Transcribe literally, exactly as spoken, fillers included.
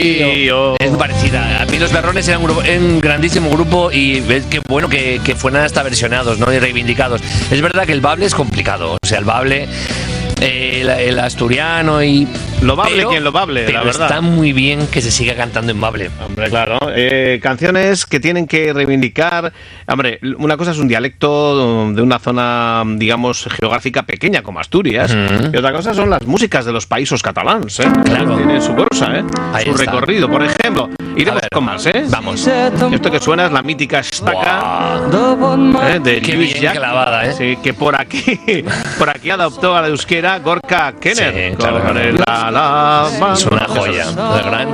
o... Es muy parecida. A mí Los Berrones eran un, grupo, un grandísimo grupo y ves qué bueno que, que fueran hasta versionados, ¿no? Y reivindicados. Es verdad que el bable es complicado. O sea, el bable, eh, el, el asturiano y... Lo bable, pero, quien lo bable, pero la verdad. Está muy bien que se siga cantando en bable. Hombre, claro. Eh, canciones que tienen que reivindicar... Hombre, una cosa es un dialecto de una zona, digamos, geográfica pequeña como Asturias. Uh-huh. Y otra cosa son las músicas de los países catalans, ¿eh? Claro. Tienen su cosa, ¿eh? Ahí su está. recorrido. Por ejemplo, iremos con más, ¿eh? Vamos. Esto que suena es la mítica estaca, wow. ¿eh? De Qué Lluís bien Llach, clavada, ¿eh? Sí, que por aquí, por aquí adoptó a la euskera Gorka Kenner. Sí, con claro, claro. el la, la, Es una joya. La gran